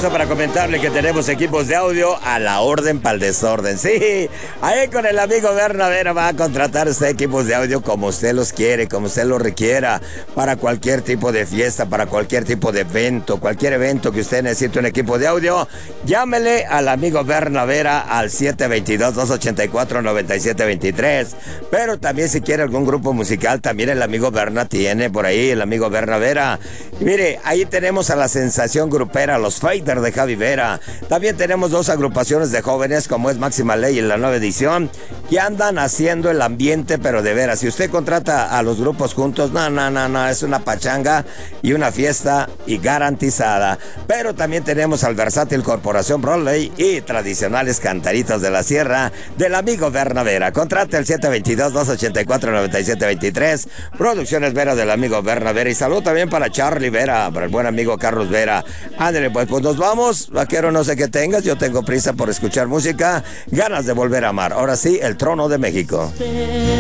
paso para comentarle que tenemos equipos de audio a la orden para el desorden. Sí, ahí con el amigo Bernavera va a contratar usted equipos de audio como usted los quiere, como usted los requiera, para cualquier tipo de fiesta, para cualquier tipo de evento, cualquier evento que usted necesite un equipo de audio, llámele al amigo Bernavera al 722-284-9723. Pero también si quiere algún grupo musical, también el amigo Berna tiene por ahí, el amigo Bernavera. Y mire, ahí tenemos a la sensación grupera, los Fighters de Javi Vera. También tenemos dos agrupaciones de jóvenes como es Máxima Ley y la nueva edición, que andan haciendo el ambiente, pero de veras. Si usted contrata a los grupos juntos, no, es una pachanga y una fiesta y garantizada. Pero también tenemos al versátil Corporación Broadway y tradicionales cantaritas de la sierra del amigo Bernavera. Contrate el 722-284-9723. Producciones Vera del amigo Bernavera. Y salud también para Charlie Vera, para el buen amigo Carlos Vera. Ándale, pues nos vamos. Vaquero, no sé qué tengas. Yo tengo prisa por escuchar música. Ganas de volver a amar. Ahora sí, el trono de México.